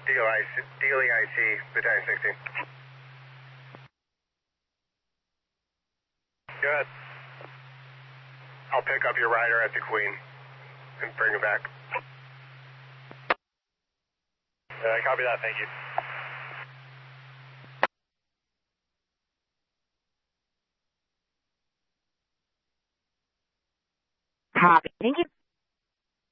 DLEIC, Battalion 16. Go ahead. I'll pick up your rider at the Queen and bring him back. Copy that, thank you. Copy, thank you.